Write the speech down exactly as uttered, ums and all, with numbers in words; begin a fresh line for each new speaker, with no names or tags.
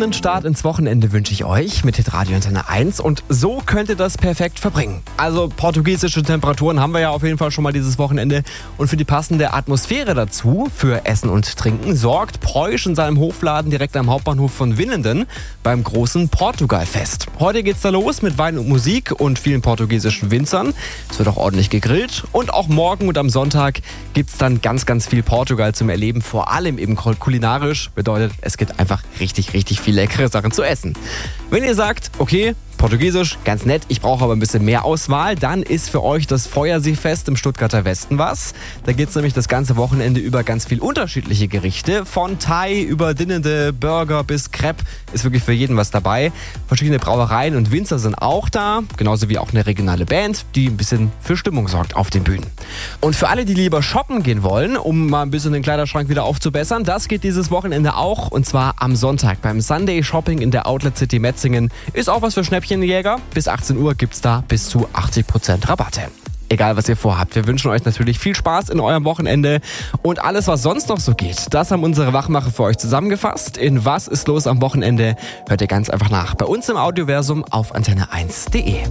gelungenen Start ins Wochenende wünsche ich euch mit Hitradio Antenne eins und so könnt ihr das perfekt verbringen. Also portugiesische Temperaturen haben wir ja auf jeden Fall schon mal dieses Wochenende und für die passende Atmosphäre dazu, für Essen und Trinken, sorgt Preusch in seinem Hofladen direkt am Hauptbahnhof von Winnenden beim großen Portugalfest. Heute geht's da los mit Wein und Musik und vielen portugiesischen Winzern. Es wird auch ordentlich gegrillt und auch morgen und am Sonntag gibt's dann ganz, ganz viel Portugal zum Erleben, vor allem eben kulinarisch. Bedeutet, es gibt einfach richtig, richtig viel leckere Sachen zu essen. Wenn ihr sagt, okay, Portugiesisch, ganz nett, ich brauche aber ein bisschen mehr Auswahl, dann ist für euch das Feuerseefest im Stuttgarter Westen was. Da geht es nämlich das ganze Wochenende über ganz viel unterschiedliche Gerichte. Von Thai über Dinnende, Burger bis Crepe ist wirklich für jeden was dabei. Verschiedene Brauereien und Winzer sind auch da, genauso wie auch eine regionale Band, die ein bisschen für Stimmung sorgt auf den Bühnen. Und für alle, die lieber shoppen gehen wollen, um mal ein bisschen den Kleiderschrank wieder aufzubessern, das geht dieses Wochenende auch und zwar am Sonntag beim Sunday Shopping in der Outlet City Metzingen. Ist auch was für Schnäppchenjäger. Bis achtzehn Uhr gibt's da bis zu achtzig Prozent Rabatte. Egal, was ihr vorhabt. Wir wünschen euch natürlich viel Spaß in eurem Wochenende und alles, was sonst noch so geht, das haben unsere Wachmacher für euch zusammengefasst. In Was ist los am Wochenende? Hört ihr ganz einfach nach. Bei uns im Audioversum auf antenne eins punkt de.